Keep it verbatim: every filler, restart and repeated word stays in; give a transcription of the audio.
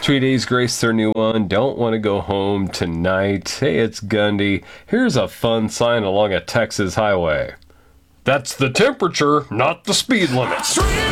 Treaties grace their new one. Don't want to go home tonight. Hey, it's Gundy. Here's a fun sign along a Texas highway. That's the temperature, not the speed limit.